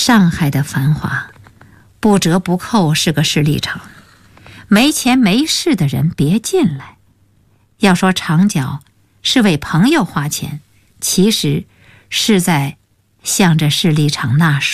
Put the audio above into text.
上海的繁华，不折不扣是个势利场，没钱没势的人别进来。要说长脚是为朋友花钱，其实是在向着势利场纳税。